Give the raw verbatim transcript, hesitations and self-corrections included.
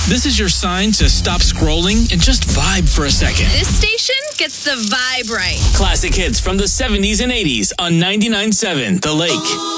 This is your sign to stop scrolling and just vibe for a second. This station gets the vibe right. Classic hits from the seventies and eighties on ninety-nine point seven The Lake.